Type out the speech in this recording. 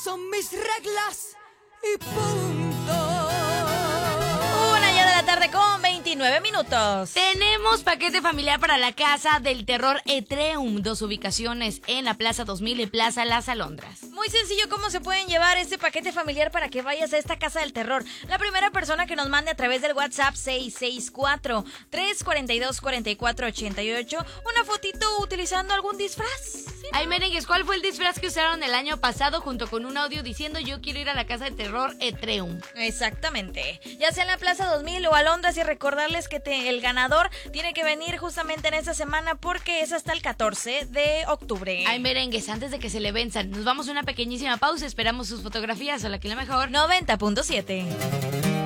son mis reglas y punto. 1:00 con 29 minutos. Tenemos paquete familiar para la Casa del Terror Etreum. 2 ubicaciones en la Plaza 2000 y Plaza Las Alondras. Muy sencillo cómo se pueden llevar este paquete familiar para que vayas a esta Casa del Terror. La primera persona que nos mande a través del WhatsApp 664-342-4488 una fotito utilizando algún disfraz. ¿Sí? Ay, merengues, ¿cuál fue el disfraz que usaron el año pasado junto con un audio diciendo yo quiero ir a la Casa del Terror Etreum? Exactamente. Ya sea en la Plaza 2000 o Alondras, y recordarles que el ganador tiene que venir justamente en esta semana porque es hasta el 14 de octubre. Ay, merengues, antes de que se le venzan, nos vamos a una pequeñísima pausa. Esperamos sus fotografías. Hola, aquí la mejor 90.7.